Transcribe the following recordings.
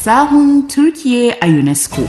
Sahun Turkiye a UNESCO.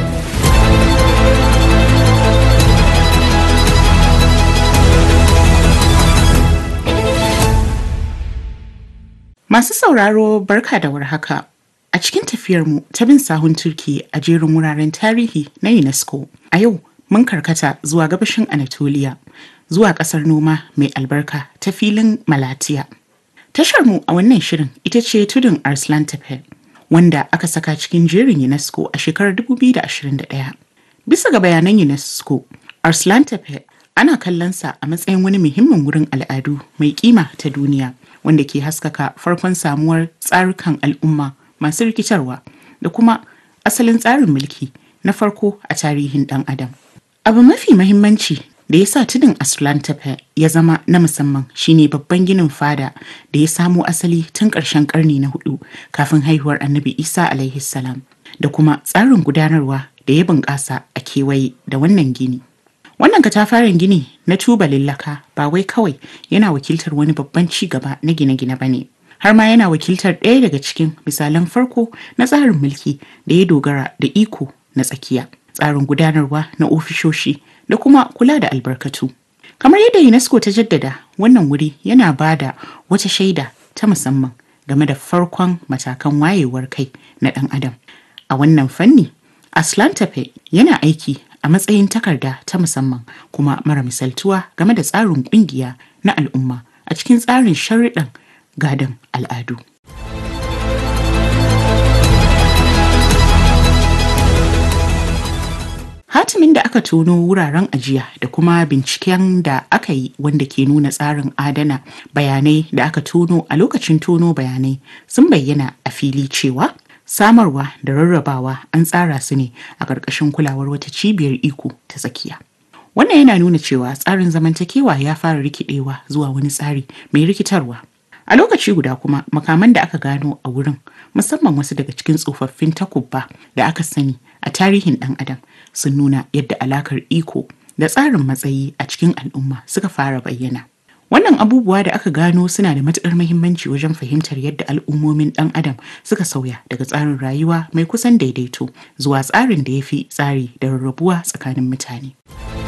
Masu sauraro barka da warhaka. A cikin tafiyarmu ta bin sahun Turkiye a jerin wuraren tarihi na UNESCO, a yau mun karkata zuwa gabashin Anatolia, zuwa ƙasar noma mai albarka ta filin Malatya. Tasharmu a wannan shirin ita ce tudun Arslan Tepe, wanda aka saka cikin jerin UNESCO a shekarar 2021. Bisa ga bayanan UNESCO, Arslan Tepe ana kallonsa a matsayin wani muhimmin wurin al'adu mai kima ta duniya, wanda ke haskaka farkon samuwar tsarukan al'umma masu rikitarwa da kuma asalin tsarin mulki na farko a tarihin ɗan adam. Abu mafi mahimmanci da ya sa tudun Arslan Tepe ya zama na musamman shine babban ginin fada da ya samo asali tun ƙarshen ƙarni na 4 kafin haihuwar Annabi Isa alaihi salam, da kuma tsarin gudanarwa da ya bunƙasa a kewaye da wannan gini. Wannan katafaren gini na tubalin laka ba wai kawai yana wakiltar wani babban ci gaba na gine-gine ba ne, har ma yana wakiltar ɗaya daga cikin misalan farko na tsarin mulki da ya dogara da iko na tsakiya, tsarin gudanarwa na ofishoshi da kuma kula da albarkatu. Kamar yadda UNESCO ta jaddada, wannan wuri yana ba da wata shaida ta musamman game da farkon matakan wayewar kai na ɗan adam. A wannan fanni, Arslan Tepe yana aiki a matsayin takarda ta musamman kuma mara misaltuwa game da tsarin ƙungiya na al'umma a cikin tsarin sharuɗan gadon al'adu. Hatimin da aka tono wuraren ajiya da kuma binciken da aka yi wanda ke nuna tsarin adana bayanai da aka tono a lokacin tono bayanai sun bayyana a fili cewa samarwa da rarrabawa an tsara su ne a ƙarƙashin kulawar wata cibiyar iko ta tsakiya. Wannan yana nuna cewa tsarin zamantakewa ya fara rikidewa zuwa wani tsari mai rikitarwa. A lokaci guda kuma makaman da aka gano a wurin, musamman wasu daga cikin tsofaffin takubba da aka sani a tarihin ɗan adam, sun nuna yadda alakar iko da tsarin matsayi a cikin al'umma suka fara bayyana. Wannan abubuwa da aka gano suna da matuƙar muhimmanci wajen fahimtar yadda al'ummomin ɗan adam suka sauya daga tsarin rayuwa mai kusan daidaito zuwa tsarin da ya fi tsari da rarrabuwa tsakanin mutane.